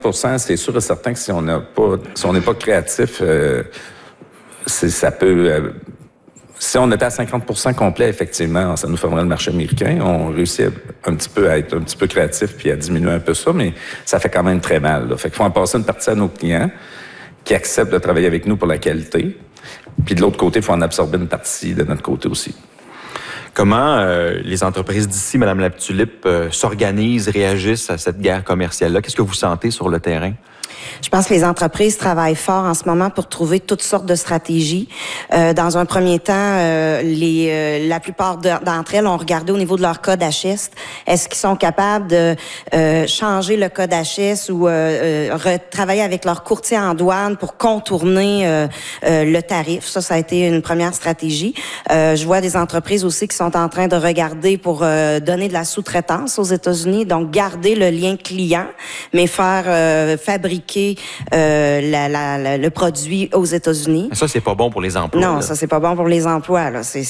c'est sûr et certain que si on n'est pas créatif, ça peut... si on était à 50% complet, effectivement, ça nous fermerait le marché américain. On réussit un petit peu à être un petit peu créatif puis à diminuer un peu ça, mais ça fait quand même très mal, là. Fait qu'il faut en passer une partie à nos clients qui acceptent de travailler avec nous pour la qualité. Puis de l'autre côté, il faut en absorber une partie de notre côté aussi. Comment les entreprises d'ici, Mme Latulippe, s'organisent, réagissent à cette guerre commerciale-là? Qu'est-ce que vous sentez sur le terrain? Je pense que les entreprises travaillent fort en ce moment pour trouver toutes sortes de stratégies. Dans un premier temps, la plupart d'entre elles ont regardé au niveau de leur code HS. Est-ce qu'ils sont capables de changer le code HS ou travailler avec leur courtier en douane pour contourner le tarif? Ça a été une première stratégie. Je vois des entreprises aussi qui sont en train de regarder pour donner de la sous-traitance aux États-Unis, donc garder le lien client, mais faire fabriquer le produit aux États-Unis. Ça, c'est pas bon pour les emplois. Non, là. ça, c'est pas bon pour les emplois, là.